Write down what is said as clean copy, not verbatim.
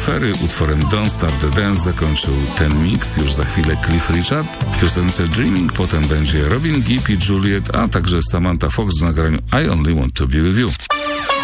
Ferry utworem Don't Stop the Dance zakończył ten mix. Już za chwilę Cliff Richard w piosence Dreaming, potem będzie Robin Gibb i Juliet, a także Samantha Fox w nagraniu I Only Want to Be With You.